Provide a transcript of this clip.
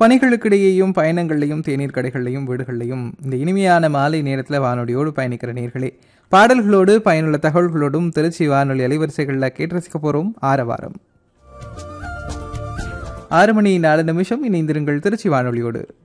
பணிகளுக்கிடையேயும் பயணங்கள்லையும் தேநீர் கடைகள்லையும் வீடுகள்லையும் இந்த இனிமையான மாலை நேரத்தில் வானொலியோடு பயணிக்கிற நேர்களே, பாடல்களோடு பயனுள்ள தகவல்களோடும் திருச்சி வானொலி அலைவரிசைகளில் கேட்டு ரசிக்க போகிறோம். ஆரவாரம் 6 மணி 4 நிமிஷம். இணைந்திருங்கள் திருச்சி வானொலியோடு.